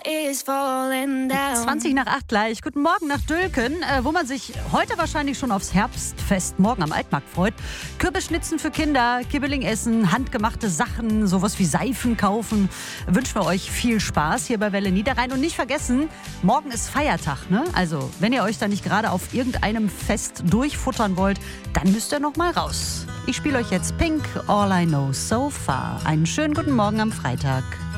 is falling down. 20 nach 8 gleich. Guten Morgen nach Dülken, wo man sich heute wahrscheinlich schon aufs Herbstfest morgen am Altmarkt freut. Kürbisschnitzen für Kinder, Kibbeling essen, handgemachte Sachen, sowas wie Seifen kaufen. Wünschen wir euch viel Spaß hier bei Welle Niederrhein. Und nicht vergessen, morgen ist Feiertag, ne? Also, wenn ihr euch da nicht gerade auf irgendeinem Fest durchfuttern wollt, dann müsst ihr noch mal raus. Ich spiele euch jetzt Pink, All I Know So Far. Einen schönen guten Morgen am Freitag.